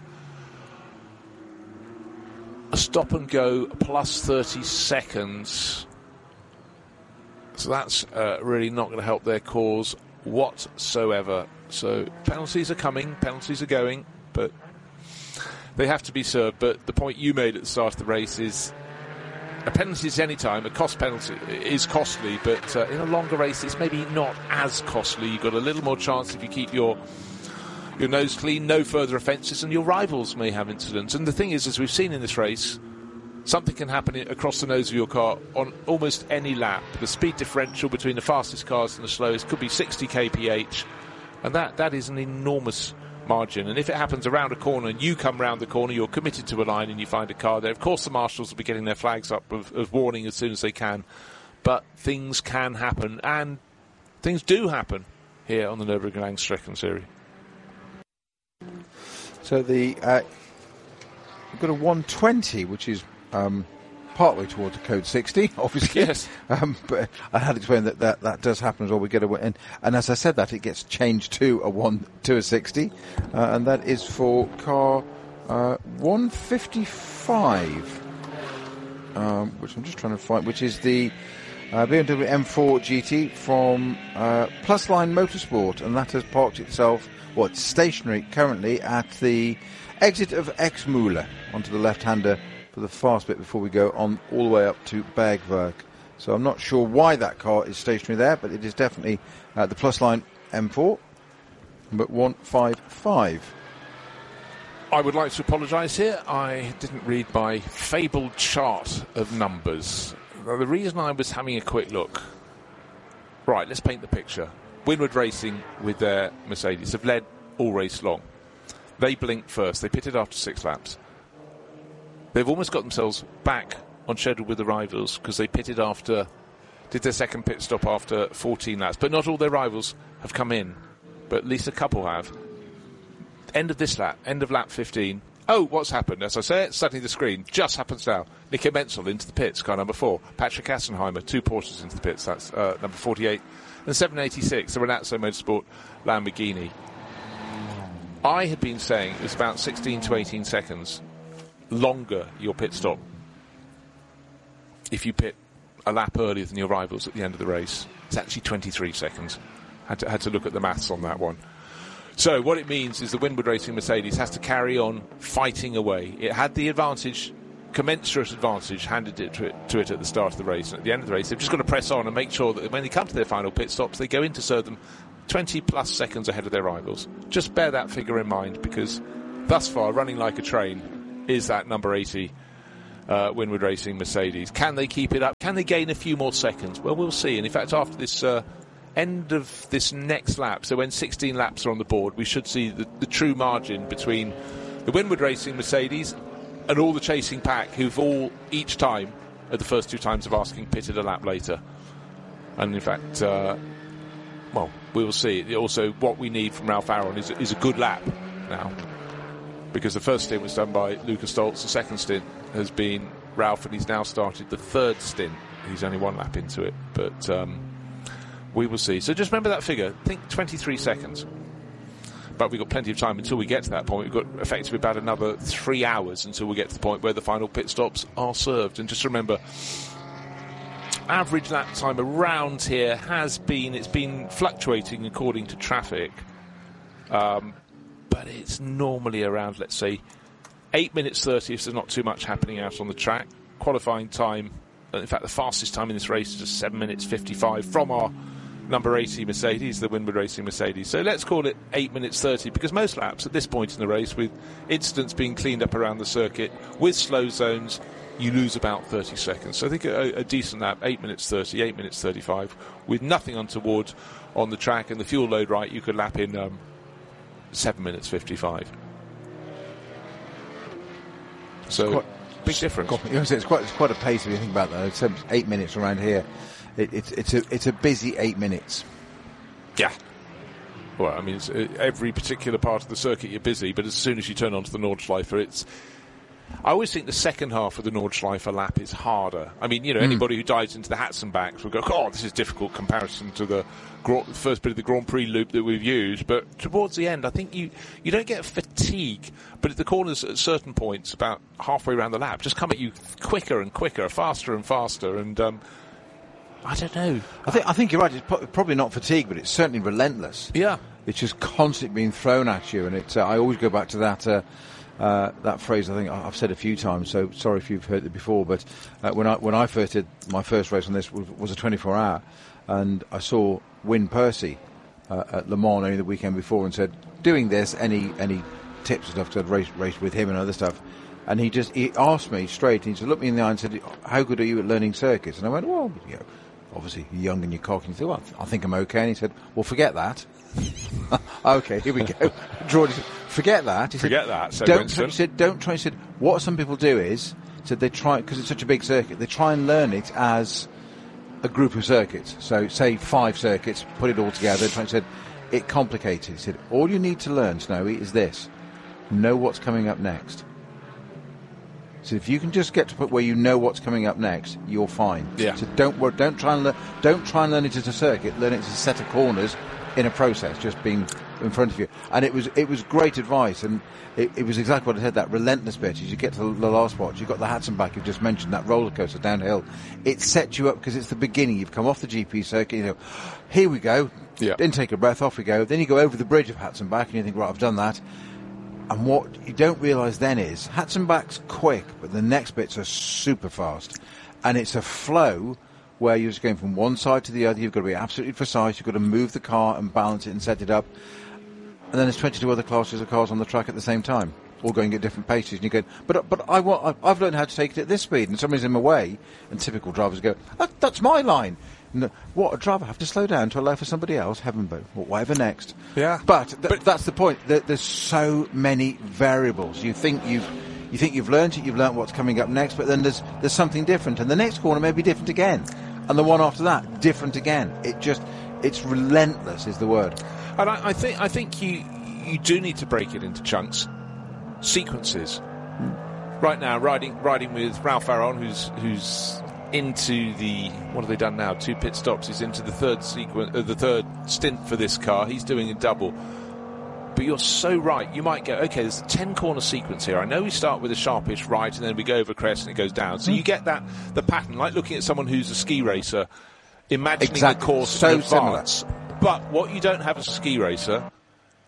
a stop and go plus thirty seconds. So that's uh, really not going to help their cause whatsoever. So penalties are coming, penalties are going, but they have to be served. But the point you made at the start of the race is a penalty at any time, a cost penalty is costly, but uh, in a longer race it's maybe not as costly. You've got a little more chance if you keep your your nose clean, no further offences, and your rivals may have incidents. And the thing is, as we've seen in this race, something can happen across the nose of your car on almost any lap. The speed differential between the fastest cars and the slowest could be sixty kilometres per hour, and that, that is an enormous margin. And if it happens around a corner and you come round the corner, you're committed to a line and you find a car there, of course the marshals will be getting their flags up of, of warning as soon as they can. But things can happen, and things do happen here on the Nürburgring Langstrecken Series. So the uh, we've got a one twenty, which is um, partway towards a code sixty, obviously. Yes. Um, but I had explained that, that that does happen as well. We get a and, and as I said that, it gets changed to a one to a sixty, uh, and that is for car uh, one fifty-five, um, which I'm just trying to find, which is the uh, B M W M four G T from uh, Plusline Motorsport, and that has parked itself, well, it's stationary currently at the exit of Exmühle onto the left-hander for the fast bit before we go on all the way up to Bergwerk. So I'm not sure why that car is stationary there, but it is definitely uh, the Plusline M four, but one fifty-five. I would like to apologise here. I didn't read my fabled chart of numbers. Now, the reason I was having a quick look... Right, let's paint the picture. Winward Racing with their Mercedes have led all race long. They blinked first. They pitted after six laps. They've almost got themselves back on schedule with the rivals because they pitted after, did their second pit stop after fourteen laps. But not all their rivals have come in, but at least a couple have. End of this lap, end of lap fifteen. Oh, what's happened? As I say it, suddenly the screen just happens now. Nico Menzel into the pits, car number four. Patrick Assenheimer, two Porsches into the pits. That's uh, number forty-eight. And seven eighty-six, the Renazzo Motorsport Lamborghini. I had been saying it was about sixteen to eighteen seconds longer your pit stop if you pit a lap earlier than your rivals at the end of the race. It's actually twenty-three seconds. Had to, had to look at the maths on that one. So what it means is the Winward Racing Mercedes has to carry on fighting away. It had the advantage commensurate advantage handed it to, it to it at the start of the race. And at the end of the race, they've just got to press on and make sure that when they come to their final pit stops, they go in to serve them twenty plus seconds ahead of their rivals. Just bear that figure in mind, because thus far, running like a train is that number eighty uh, Winward Racing Mercedes. Can they keep it up? Can they gain a few more seconds? Well, we'll see. And in fact, after this uh, end of this next lap, so when sixteen laps are on the board, we should see the, the true margin between the Winward Racing Mercedes and all the chasing pack, who've all, each time, at the first two times of asking, pitted a lap later. And in fact, uh, well, we will see. Also, what we need from Ralph Aron is, is a good lap now. Because the first stint was done by Lucas Stoltz, the second stint has been Ralph, and he's now started the third stint. He's only one lap into it, but um, we will see. So just remember that figure. Think twenty-three seconds. But we've got plenty of time until we get to that point. We've got effectively about another three hours until we get to the point where the final pit stops are served. And just remember, average lap time around here has been, it's been fluctuating according to traffic. Um, but it's normally around, let's say, eight minutes thirty if there's not too much happening out on the track. Qualifying time, in fact, the fastest time in this race is just seven minutes fifty-five from our number eighty Mercedes, the Winward Racing Mercedes. So let's call it eight minutes thirty, because most laps at this point in the race, with incidents being cleaned up around the circuit, with slow zones, you lose about thirty seconds. So I think a, a decent lap, eight minutes thirty, eight minutes thirty-five, with nothing untoward on the track and the fuel load right, you could lap in um, seven minutes fifty-five. So, quite, big difference. It's quite, it's quite a pace if you think about that. It's eight minutes around here. It, it's, it's, a, it's a busy eight minutes. Yeah. Well, I mean, it's, uh, every particular part of the circuit you're busy, but as soon as you turn onto the Nordschleife, it's... I always think the second half of the Nordschleife lap is harder. I mean, you know, mm. anybody who dives into the Hatzenbacks will go, oh, this is difficult comparison to the first bit of the Grand Prix loop that we've used. But towards the end, I think you, you don't get fatigue, but at the corners at certain points, about halfway around the lap, just come at you quicker and quicker, faster and faster, and... Um, I don't know. I think I think you're right. It's pro- probably not fatigue, but it's certainly relentless. Yeah, it's just constantly being thrown at you, and it's. Uh, I always go back to that uh, uh, that phrase. I think I've said a few times. So sorry if you've heard it before, but uh, when I when I first did my first race on this was, was a twenty-four hour, and I saw Wyn Percy uh, at Le Mans only the weekend before, and said, "Doing this, any any tips and stuff?" Because I'd raced, raced with him and other stuff. And he just he asked me straight. And he just looked me in the eye and said, "How good are you at learning circuits?" And I went, "Well, you know, obviously you're young and you're cocky." And he said, "Well, I think I'm okay." And he said, "Well, forget that." Okay, here we go. George said, "Forget that." He forget said, that. So don't try, he said, "Don't try." He said, "What some people do is, said they try because it's such a big circuit. They try and learn it as a group of circuits. So, say five circuits, put it all together." He said, "It complicates it." He said, "All you need to learn, Snowy, is this: know what's coming up next." So if you can just get to the point where you know what's coming up next, you're fine. Yeah. So don't worry, don't try and learn, don't try and learn it as a circuit. Learn it as a set of corners in a process, just being in front of you. And it was it was great advice, and it, it was exactly what I said. That relentless bit as you get to the, the last spot, you've got the Hatzenbach you've just mentioned, that roller coaster downhill. It sets you up because it's the beginning. You've come off the G P circuit. You know, here we go. Yeah. Then take a breath. Off we go. Then you go over the bridge of Hatzenbach, and you think, right, I've done that. And what you don't realise then is Hatzenbach's quick, but the next bits are super fast. And it's a flow where you're just going from one side to the other. You've got to be absolutely precise. You've got to move the car and balance it and set it up. And then there's twenty-two other classes of cars on the track at the same time, all going at different paces. And you go, but but I want, I've learned how to take it at this speed. And somebody's in my way. And typical drivers go, that, that's my line. No, what, a driver have to slow down to allow for somebody else? Heaven, but whatever next. Yeah. But, th- but that's the point. There, there's so many variables. You think you've you think you've learned it, you've learned what's coming up next, but then there's there's something different, and the next corner may be different again, and the one after that different again. It just it's relentless is the word. And I, I think I think you you do need to break it into chunks, sequences. Mm. Right now, riding riding with Ralph Aron, who's who's. into the what have they done now? Two pit stops. He's into the third sequence, uh, the third stint for this car. He's doing a double. But you're so right. You might go, okay, there's a ten corner sequence here. I know we start with a sharpish right, and then we go over crest and it goes down. So mm. you get that the pattern, like looking at someone who's a ski racer, imagining exactly. the course so in advance. Similar. But what you don't have as a ski racer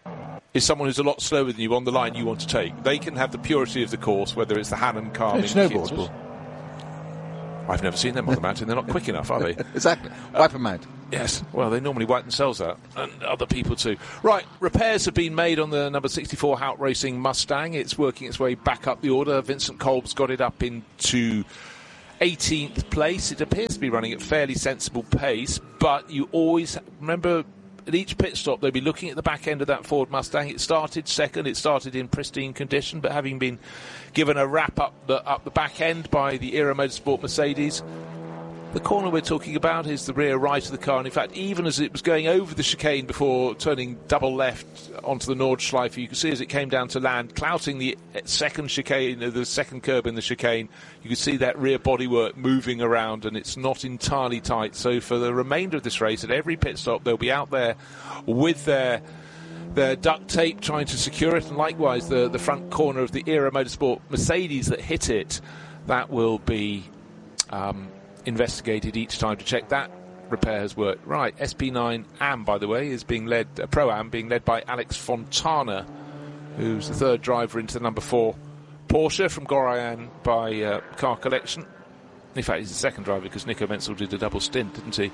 is someone who's a lot slower than you on the line you want to take. They can have the purity of the course, whether it's the Hannon car. Yeah, snowboarders. I've never seen them on the mountain. They're not quick enough, are they? Exactly. Wipe them out. Yes. Well, they normally wipe themselves out, and other people too. Right. Repairs have been made on the number sixty-four Hout Racing Mustang. It's working its way back up the order. Vincent Kolb's got it up into eighteenth place. It appears to be running at fairly sensible pace, but you always remember at each pit stop they'll be looking at the back end of that Ford Mustang. It started second, it started in pristine condition, but having been given a wrap up the, up the back end by the Era Motorsport Mercedes, the corner we're talking about is the rear right of the car, and in fact even as it was going over the chicane before turning double left onto the Nordschleife, you could see as it came down to land, clouting the second chicane, the second curb in the chicane, you could see that rear bodywork moving around, and it's not entirely tight. So for the remainder of this race, at every pit stop they'll be out there with their their duct tape trying to secure it, and likewise the, the front corner of the Era Motorsport Mercedes that hit it, that will be um, investigated each time to check that repair has worked. Right, S P nine A M, by the way, is being led, uh, Pro-Am, being led by Alex Fontana, who's the third driver into the number four Porsche from Gorian by uh, Car Collection. In fact, he's the second driver because Nico Menzel did a double stint, didn't he?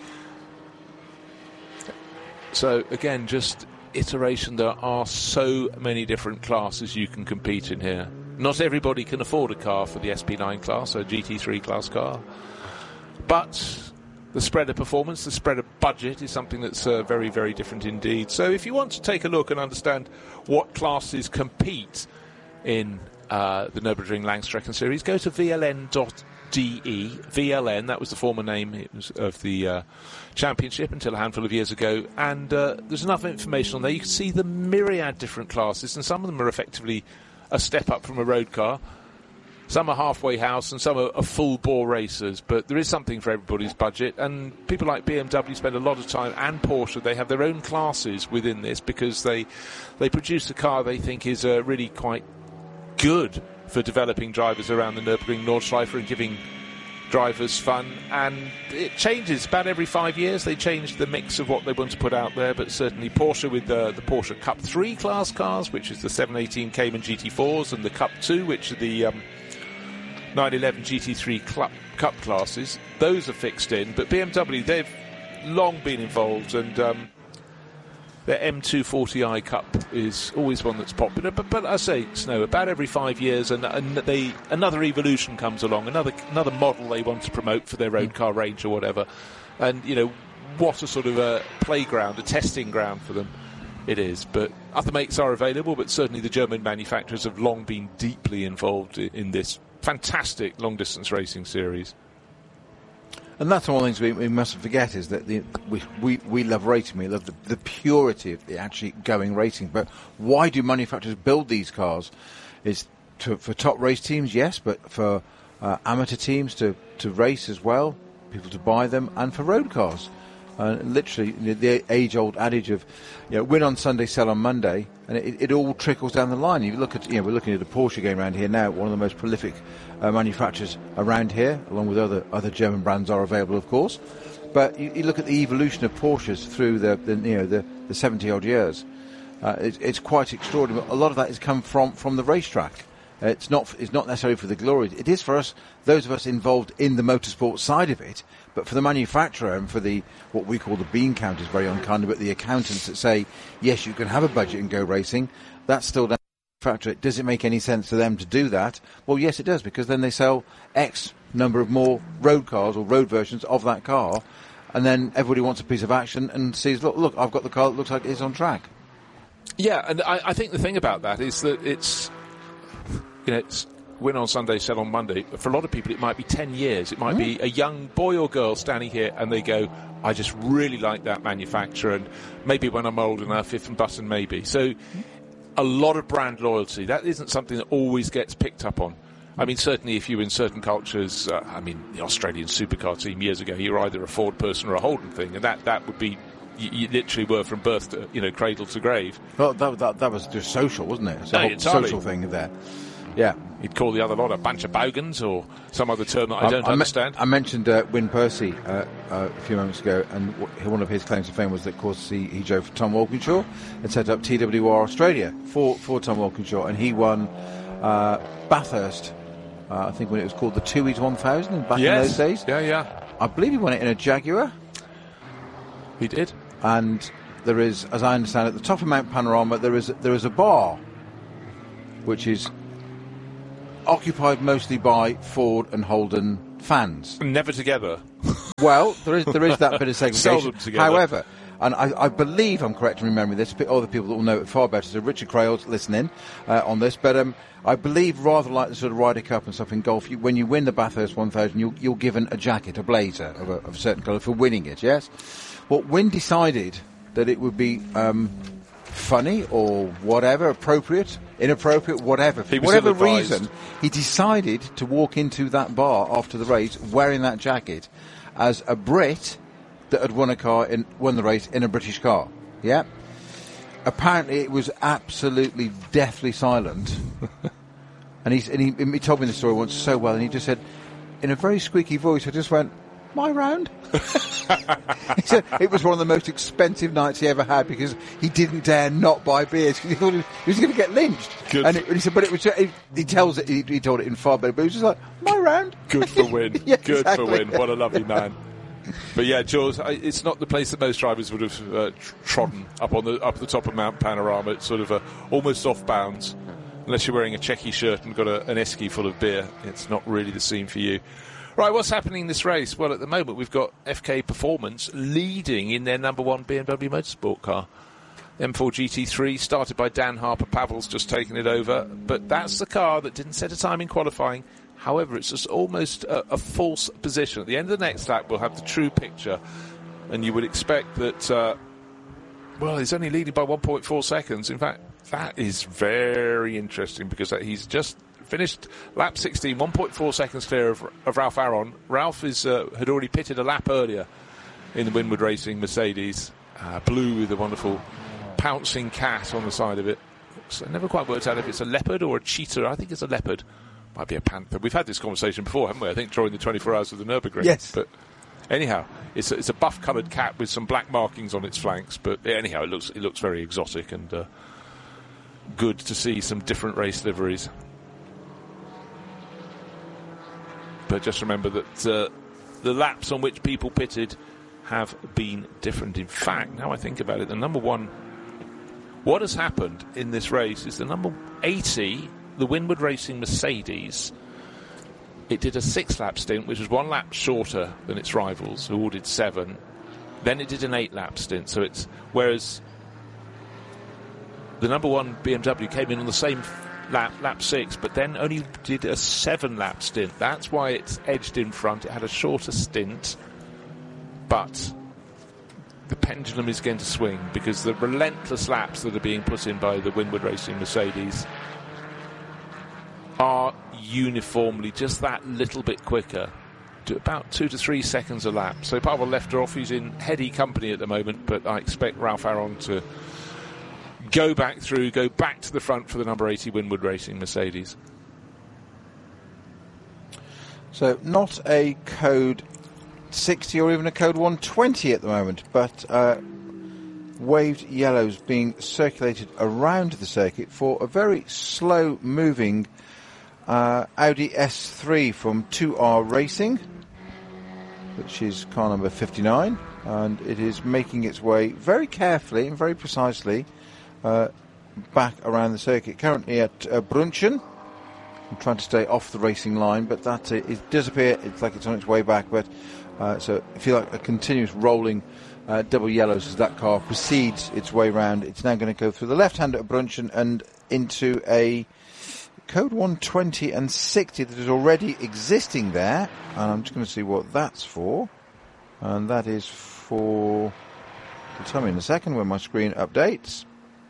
So, again, just iteration. There are so many different classes you can compete in here. Not everybody can afford a car for the S P nine class, a G T three class car. But the spread of performance, the spread of budget is something that's uh, very, very different indeed. So if you want to take a look and understand what classes compete in uh, the Nürburgring Langstrecken Series, go to V L N dot D E. V L N, that was the former name it was of the uh, championship until a handful of years ago. And uh, there's enough information on there. You can see the myriad different classes, and some of them are effectively a step up from a road car. Some are halfway house and some are, are full-bore racers, but there is something for everybody's budget, and people like B M W spend a lot of time, and Porsche, they have their own classes within this because they they produce a car they think is uh, really quite good for developing drivers around the Nürburgring Nordschleife and giving drivers fun, and it changes about every five years. They change the mix of what they want to put out there, but certainly Porsche with the, the Porsche Cup three class cars, which is the seven eighteen Cayman G T fours, and the Cup two, which are the um, nine eleven G T three Cup, Cup classes. Those are fixed in, but B M W, they've long been involved, and um, their M two forty i Cup is always one that's popular. But, but I say, Snow, about every five years, and, and they another evolution comes along, another another model they want to promote for their road car range or whatever. And, you know, what a sort of a playground, a testing ground for them it is. But other makes are available, but certainly the German manufacturers have long been deeply involved in, in this fantastic long-distance racing series. And that's one of the things we, we mustn't forget is that the, we, we, we love racing, we love the, the purity of the actually going racing. But why do manufacturers build these cars? Is to, for top race teams, yes, but for uh, amateur teams to, to race as well, people to buy them, and for road cars. Uh, literally, the, the age-old adage of, you know, win on Sunday, sell on Monday, and it, it all trickles down the line. You look at, you know, we're looking at a Porsche game around here now, one of the most prolific uh, manufacturers around here, along with other other German brands are available, of course. But you, you look at the evolution of Porsches through the, the you know the, the seventy odd years. Uh, it, it's quite extraordinary. A lot of that has come from from the racetrack. Uh, it's not it's not necessarily for the glory. It is for us, those of us involved in the motorsport side of it. But for the manufacturer and for the what we call the bean counters, very unkind, but the accountants that say, yes, you can have a budget and go racing, that's still down to the manufacturer. Does it make any sense to them to do that? Well, yes, it does, because then they sell X number of more road cars or road versions of that car, and then everybody wants a piece of action and sees, look, look, I've got the car that looks like it's on track. Yeah, and I, I think the thing about that is that it's, you know, it's win on Sunday, sell on Monday. For a lot of people, it might be ten years. It might mm. be a young boy or girl standing here and they go, I just really like that manufacturer, and maybe when I'm old enough, if and button maybe. So mm. a lot of brand loyalty. That isn't something that always gets picked up on. I mean, certainly if you in certain cultures, uh, I mean, the Australian supercar team years ago, you're either a Ford person or a Holden thing, and that, that would be, you, you literally were from birth to, you know, cradle to grave. Well, that, that, that was just social, wasn't it? It's a no, whole entirely. social thing there. Yeah. He'd call the other lot a bunch of bogans or some other term that I don't I, I understand. Me- I mentioned uh, Win Percy uh, uh, a few moments ago, and w- one of his claims to fame was that, of course, he, he drove for Tom Walkinshaw and set up T W R Australia for, for Tom Walkinshaw, and he won uh, Bathurst, uh, I think when it was called the Tooheys one thousand back yes. in those days. Yeah, yeah. I believe he won it in a Jaguar. He did. And there is, as I understand, at the top of Mount Panorama, there is there is a bar, which is occupied mostly by Ford and Holden fans. Never together. Well, there is there is that bit of segregation. Seldom together. However, and I, I believe I'm correct in remembering this, other people that will know it far better, so Richard Crailes listening uh, on this, but um, I believe rather like the sort of Ryder Cup and stuff in golf, you, when you win the Bathurst one thousand, you'll, you're given a jacket, a blazer of a, of a certain colour for winning it, yes? Well, Wynne decided that it would be um, funny or whatever, appropriate, inappropriate, whatever. For whatever reason, he decided to walk into that bar after the race wearing that jacket as a Brit that had won a car in won the race in a British car. Yeah. Apparently, it was absolutely deathly silent. and, he's, and he, he told me the story once so well, and he just said, in a very squeaky voice, I just went, my round. He said it was one of the most expensive nights he ever had because he didn't dare not buy beers because he thought he was going to get lynched. Good. And, it, and he said, but it was. He, he tells it. He, he told it in far better. But he was just like, my round. Good for Wynne. Yeah, Good exactly. for Wynne. What a lovely man. But yeah, Jules, I, it's not the place that most drivers would have uh, tr- trodden up on the up the top of Mount Panorama. It's sort of uh, almost off bounds, unless you're wearing a Checky shirt and got a, an esky full of beer. It's not really the scene for you. Right, what's happening in this race? Well, at the moment, we've got F K Performance leading in their number one B M W Motorsport car. M four G T three, started by Dan Harper. Pavel's just taken it over. But that's the car that didn't set a time in qualifying. However, it's just almost a, a false position. At the end of the next lap, we'll have the true picture. And you would expect that, uh, well, he's only leading by one point four seconds. In fact, that is very interesting because he's just finished lap sixteen, one point four seconds clear of, of Ralph Aron. Ralph is, uh, had already pitted a lap earlier in the Winward Racing Mercedes. Uh, blue with a wonderful pouncing cat on the side of it. So I never quite worked out if it's a leopard or a cheetah. I think it's a leopard. Might be a panther. We've had this conversation before, haven't we? I think during the twenty-four hours of the Nürburgring. Yes. But anyhow, it's a, it's a buff-coloured cat with some black markings on its flanks. But anyhow, it looks it looks very exotic and uh, good to see some different race liveries. But just remember that uh, the laps on which people pitted have been different. In fact, now I think about it, the number one, what has happened in this race is the number eighty, the Winward Racing Mercedes, it did a six-lap stint, which was one lap shorter than its rivals, who all did seven. Then it did an eight-lap stint. So it's whereas the number one B M W came in on the same lap, lap six, but then only did a seven-lap stint. That's why it's edged in front. It had a shorter stint, but the pendulum is going to swing because the relentless laps that are being put in by the Winward Racing Mercedes are uniformly just that little bit quicker, to about two to three seconds a lap. So Pavel Lefteroff, who's in heady company at the moment, but I expect Ralph Aron to go back through, go back to the front for the number eighty Winward Racing Mercedes. So not a code sixty or even a code one twenty at the moment, but uh, waved yellows being circulated around the circuit for a very slow moving uh, Audi S three from two R Racing, which is car number fifty-nine, and it is making its way very carefully and very precisely uh, back around the circuit. Currently at uh, Brunchen. I'm trying to stay off the racing line, but that uh, it does appear it's like it's on its way back, but Uh, so if you like a continuous rolling uh, double yellows as that car proceeds its way round, it's now going to go through the left hand at Brunchen and into a code one twenty and sixty that is already existing there, and I'm just going to see what that's for, and that is for, it'll tell me in a second when my screen updates.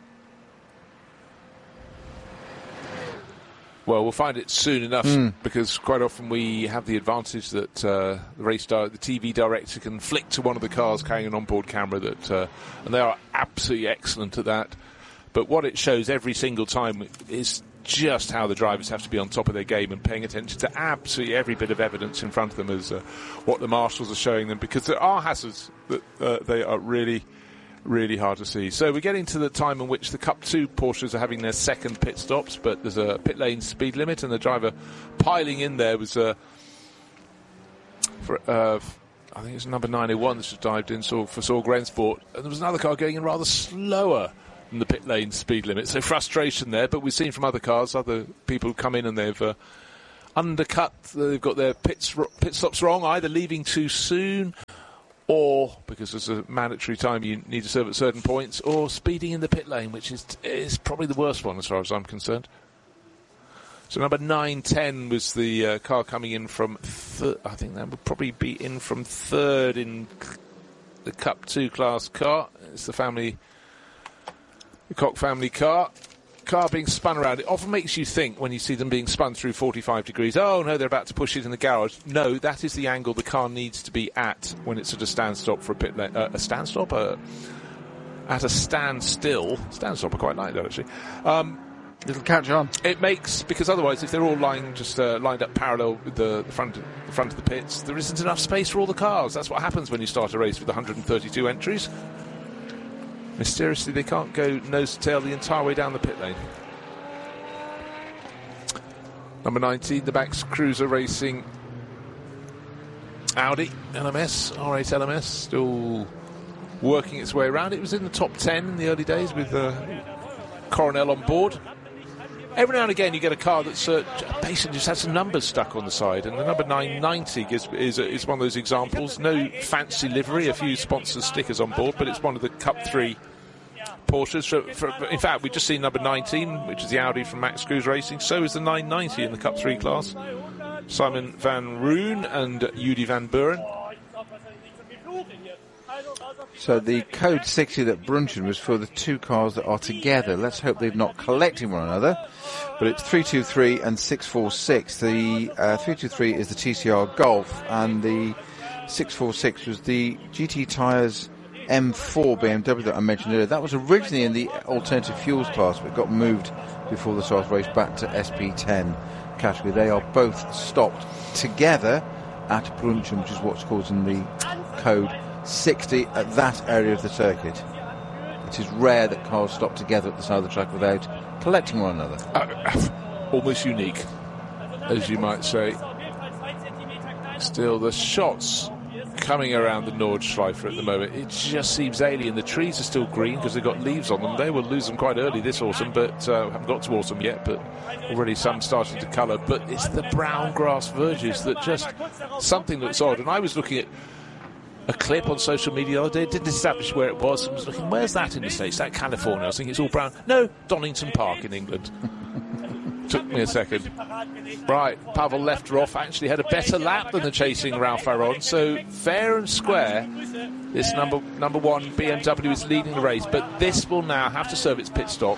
Well, we'll find it soon enough mm. because quite often we have the advantage that uh, the race di- the T V director can flick to one of the cars carrying an onboard camera, that, uh, and they are absolutely excellent at that. But what it shows every single time is just how the drivers have to be on top of their game and paying attention to absolutely every bit of evidence in front of them as uh, what the marshals are showing them, because there are hazards that uh, they are really, really hard to see. So we're getting to the time in which the Cup two Porsches are having their second pit stops, but there's a pit lane speed limit, and the driver piling in there was uh, for, uh, I think it's number nine oh one that's just dived in so for Saul Grensport, and there was another car going in rather slower than the pit lane speed limit. So frustration there, but we've seen from other cars, other people come in and they've uh, undercut, they've got their pits, pit stops wrong, either leaving too soon, or because there's a mandatory time you need to serve at certain points, or speeding in the pit lane, which is is probably the worst one as far as I'm concerned. So number nine ten was the uh, car coming in from third. I think that would probably be in from third in the Cup two class car. It's the family, the Koch family car. Car being spun around. It often makes you think when you see them being spun through forty-five degrees, oh no, they're about to push it in the garage. No, that is the angle the car needs to be at when it's at a stand stop for a pit lane. Uh, a stand stop? Uh, at a standstill. Stand stop, I quite like that actually. Um, It'll catch on. It makes, because otherwise, if they're all lying just uh, lined up parallel with the, the front the front of the pits, there isn't enough space for all the cars. That's what happens when you start a race with one hundred thirty-two entries. Mysteriously, they can't go nose to tail the entire way down the pit lane. Number nineteen, the Max Cruiser Racing Audi L M S, R eight L M S, still working its way around. It was in the top ten in the early days with uh, Coronel on board. Every now and again you get a car that's uh, basically just has some numbers stuck on the side, and the number nine ninety is, is, is one of those examples. No fancy livery, a few sponsor stickers on board, but it's one of the Cup three Porsches. For, for, in fact, we've just seen number nineteen, which is the Audi from Max Cruiser Racing. So is the nine ninety in the Cup three class. Simon van Roon and Judy van Buren. So the code sixty that Brunchen was for the two cars that are together. Let's hope they're not collecting one another. But it's three two three and six four six. The uh, three two three is the T C R Golf, and the six four six was the G T Tyres M four B M W that I mentioned earlier. That was originally in the alternative fuels class, but got moved before the start of the race back to S P ten category. They are both stopped together at Brunchen, which is what's causing the code sixty at that area of the circuit. It is rare that cars stop together at the side of the track without collecting one another. Uh, almost unique, as you might say. Still, the shots coming around the Nordschleife at the moment, it just seems alien. The trees are still green because they've got leaves on them. They will lose them quite early this autumn, but uh, haven't got to autumn yet, but already some starting to colour. But it's the brown grass verges that just, something looks odd. And I was looking at a clip on social media the other day. It didn't establish where it was. I was looking, where's that in the States? Is that California? I was thinking it's all brown. No, Donington Park in England. Took me a second. Right, Pavel Lefteroff actually had a better lap than the chasing Ralph Aron. So fair and square, this number number one B M W is leading the race. But this will now have to serve its pit stop.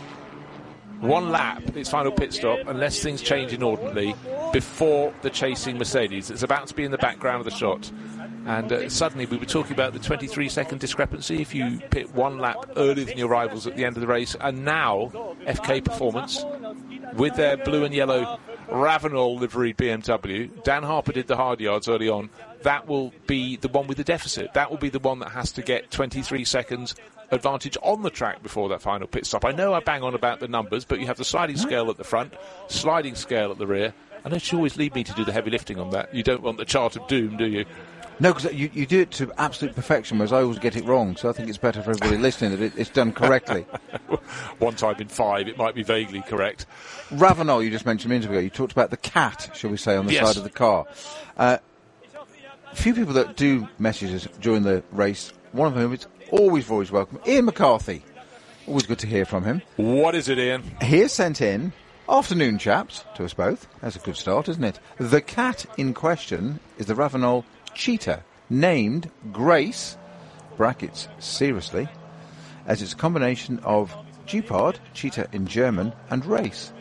One lap, its final pit stop, unless things change inordinately, before the chasing Mercedes. It's about to be in the background of the shot. And uh, suddenly we were talking about the twenty-three second discrepancy if you pit one lap earlier than your rivals at the end of the race. And now F K Performance, with their blue and yellow Ravenol liveried B M W, Dan Harper did the hard yards early on. That will be the one with the deficit. That will be the one that has to get twenty-three seconds advantage on the track before that final pit stop. I know I bang on about the numbers, but you have the sliding scale at the front, sliding scale at the rear. I know you always leave me to do the heavy lifting on that. You don't want the chart of doom, do you? No, because you, you do it to absolute perfection, whereas I always get it wrong. So I think it's better for everybody listening that it, it's done correctly. One time in five, it might be vaguely correct. Ravenol, you just mentioned a minute ago. You talked about the cat, shall we say, on the yes. side of the car. Uh, a few people that do messages during the race, one of whom is always, always welcome, Ian McCarthy. Always good to hear from him. What is it, Ian? He has sent in, afternoon chaps, to us both. That's a good start, isn't it? The cat in question is the Ravenol Cheetah, named Grace, brackets, seriously, as it's a combination of Gepard, cheetah in German, and race.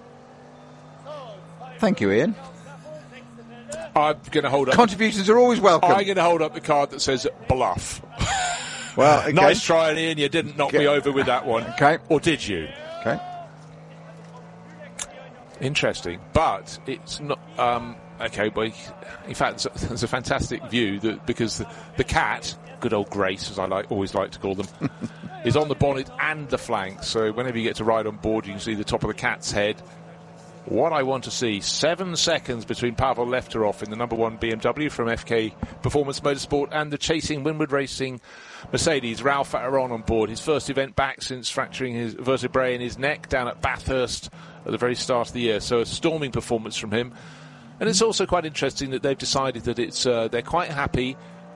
Thank you, Ian. I'm going to hold up... Contributions are always welcome. I'm going to hold up the card that says bluff. Well, okay. Nice try, Ian. You didn't knock okay. me over with that one. Okay. Or did you? Okay. Interesting, but it's not. Um, okay, but in fact, there's a fantastic view that because the, the cat, good old Grace, as I like always like to call them, is on the bonnet and the flank. So whenever you get to ride on board, you can see the top of the cat's head. What I want to see, seven seconds between Pavel Lefterov in the number one B M W from F K Performance Motorsport and the chasing Winward Racing Mercedes. Ralph Aron on board, his first event back since fracturing his vertebrae in his neck down at Bathurst at the very start of the year. So a storming performance from him. And it's also quite interesting that they've decided that it's uh, they're quite happy